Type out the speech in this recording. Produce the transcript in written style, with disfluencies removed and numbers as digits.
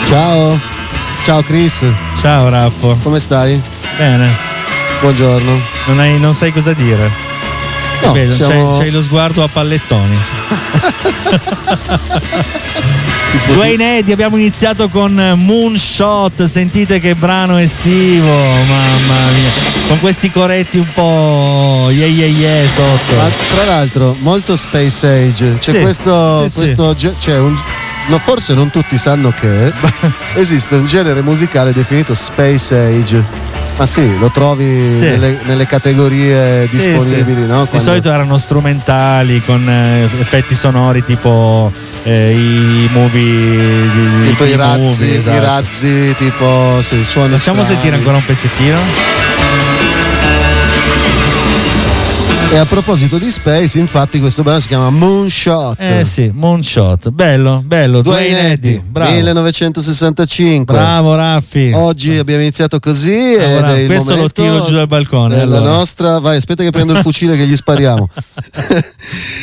Ciao. Ciao Chris. Ciao Raffo. Come stai? Bene. Buongiorno. Non sai cosa dire. No, vedo, c'hai lo sguardo a pallettoni. Dwayne Eddy, abbiamo iniziato con Moonshot, sentite che brano estivo, mamma mia, con questi coretti un po' yeah sotto. Ma tra l'altro molto Space Age, c'è no, forse non tutti sanno che esiste un genere musicale definito Space Age. Ma sì, lo trovi nelle categorie disponibili, no? Di solito erano strumentali con effetti sonori tipo i movie tipo i razzi, esatto. I razzi, tipo suoni. Lasciamo sentire ancora un pezzettino. E a proposito di Space, infatti questo brano si chiama Moonshot. Sì, Moonshot, bello, Dwayne Eddy, bravo. 1965. Bravo Raffi. Oggi abbiamo iniziato così questo lo tiro giù dal balcone. La nostra, vai, aspetta che prendo il fucile che gli spariamo.